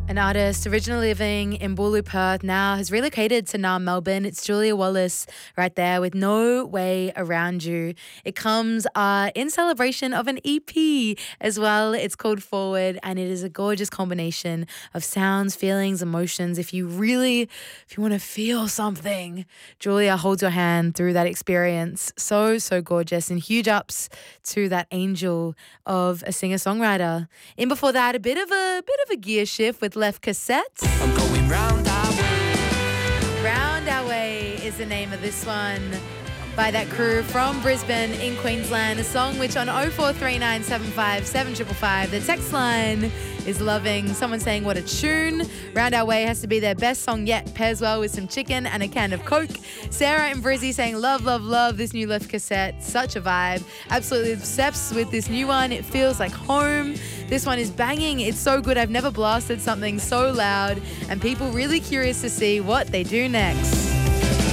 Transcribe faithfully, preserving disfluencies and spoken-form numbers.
An artist originally living in Bulu, Perth, now has relocated to Naarm, Melbourne. It's Julia Wallace right there with No Way Around You. It comes uh, in celebration of an E P as well. It's called Forward, and it is a gorgeous combination of sounds, feelings, emotions. If you really, if you want to feel something, Julia holds your hand through that experience. So, so gorgeous, and huge ups to that angel of a singer-songwriter. In before that, a bit of a bit of a gear shift with Left Cassette. I'm going round our way. Round Our Way is the name of this one by that crew from Brisbane in Queensland. A song which on oh four three nine seven five seven five five, the text line is loving. Someone saying what a tune. Round Our Way has to be their best song yet. Pairs well with some chicken and a can of Coke. Sarah and Brizzy saying love, love, love this new Left Cassette. Such a vibe. Absolutely obsessed with this new one. It feels like home. This one is banging. It's so good. I've never blasted something so loud, and people really curious to see what they do next.